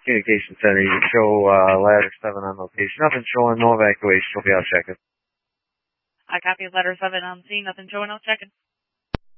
Communication Center. You show ladder 7 on location. Nothing showing, no evacuation. We'll be out checking. I copy ladder 7 on scene. Nothing showing, out checking.